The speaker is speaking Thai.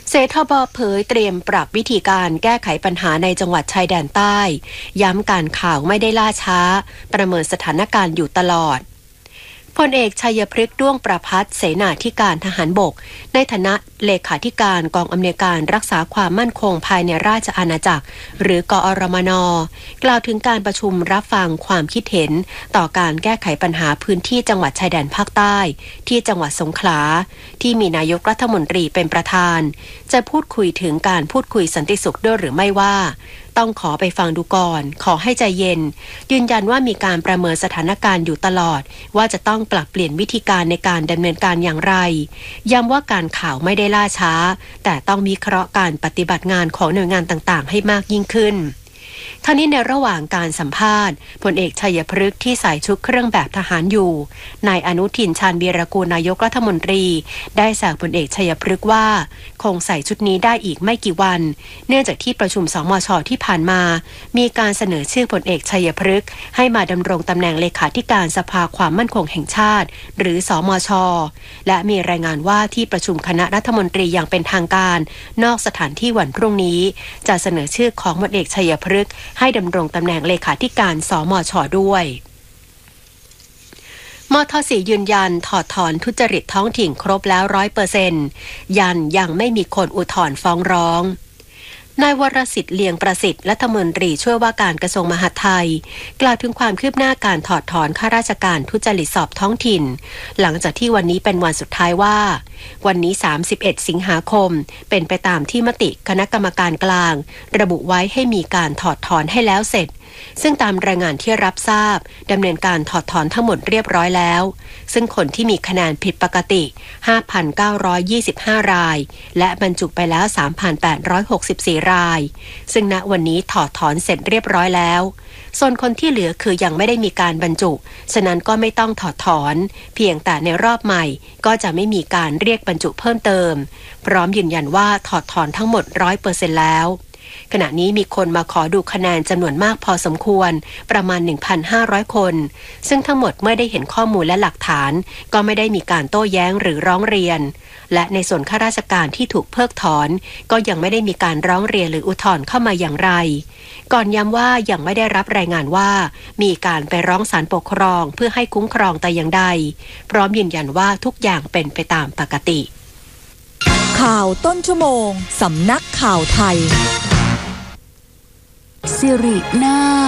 เสทบเผยเตรียมปรับวิธีการแก้ไขปัญหาในจังหวัดชายแดนใต้ย้ำการข่าวไม่ได้ล่าช้าประเมินสถานการณ์อยู่ตลอดพลเอกชัยพฤกษ์ด้วงประภัสเสนาธิการทหารบกในฐานะเลขาธิการกองอำนวยการรักษาความมั่นคงภายในราชอาณาจักรหรือกอรมนกล่าวถึงการประชุมรับฟังความคิดเห็นต่อการแก้ไขปัญหาพื้นที่จังหวัดชายแดนภาคใต้ที่จังหวัดสงขลาที่มีนายกรัฐมนตรีเป็นประธานจะพูดคุยถึงการพูดคุยสันติสุขด้วยหรือไม่ว่าต้องขอไปฟังดูก่อนขอให้ใจเย็นยืนยันว่ามีการประเมินสถานการณ์อยู่ตลอดว่าจะต้องปรับเปลี่ยนวิธีการในการดำเนินการอย่างไรย้ำว่าการข่าวไม่ได้ล่าช้าแต่ต้องวิเคราะห์การปฏิบัติงานของหน่วยงานต่างๆให้มากยิ่งขึ้นทั้งนี้ในระหว่างการสัมภาษณ์พลเอกชัยพฤกษ์ที่ใส่ชุดเครื่องแบบทหารอยู่นายอนุทินชาญวีรกูลนายกรัฐมนตรีได้แสกพลเอกชัยพฤกษ์ว่าคงใส่ชุดนี้ได้อีกไม่กี่วันเนื่องจากที่ประชุมสมช.ที่ผ่านมามีการเสนอชื่อพลเอกชัยพฤกษ์ให้มาดำรงตำแหน่งเลขาธิการสภาความมั่นคงแห่งชาติหรือสมช.และมีรายงานว่าที่ประชุมคณะรัฐมนตรีอย่างเป็นทางการนอกสถานที่วันพรุ่งนี้จะเสนอชื่อของพลเอกชัยพฤกษ์ให้ดำรงตำแหน่งเลขาธิการสมช.ด้วยมท.4ยืนยันถอดถอนทุจริตท้องถิ่นครบแล้ว 100% ยังไม่มีคนอุทธรณ์ฟ้องร้องนายวรสิทธิ์เลียงประสิทธิ์รัฐมนตรีช่วยว่าการกระทรวงมหาดไทยกล่าวถึงความคืบหน้าการถอดถอนข้าราชการทุจริตสอบท้องถิ่นหลังจากที่วันนี้เป็นวันสุดท้ายว่าวันนี้31สิงหาคมเป็นไปตามที่มติคณะกรรมการกลางระบุไว้ให้มีการถอดถอนให้แล้วเสร็จซึ่งตามรายงานที่รับทราบดำเนินการถอดถอนทั้งหมดเรียบร้อยแล้วซึ่งคนที่มีคะแนนผิดปกติ 5,925 รายและบรรจุไปแล้ว 3,864 รายซึ่งณวันนี้ถอดถอนเสร็จเรียบร้อยแล้วส่วนคนที่เหลือคือยังไม่ได้มีการบรรจุฉะนั้นก็ไม่ต้องถอดถอนเพียงแต่ในรอบใหม่ก็จะไม่มีการเรียกบรรจุเพิ่มเติมพร้อมยืนยันว่าถอดถอนทั้งหมด 100% แล้วขณะนี้มีคนมาขอดูคะแนนจำนวนมากพอสมควรประมาณ 1,500 คนซึ่งทั้งหมดเมื่อได้เห็นข้อมูลและหลักฐานก็ไม่ได้มีการโต้แย้งหรือร้องเรียนและในส่วนข้าราชการที่ถูกเพิกถอนก็ยังไม่ได้มีการร้องเรียนหรืออุทธรณ์เข้ามาอย่างไรก่อนย้ำว่ายังไม่ได้รับรายงานว่ามีการไปร้องศาลปกครองเพื่อให้คุ้มครองแต่อย่างใดพร้อมยืนยันว่าทุกอย่างเป็นไปตามปกติข่าวต้นชั่วโมงสำนักข่าวไทยสิรินา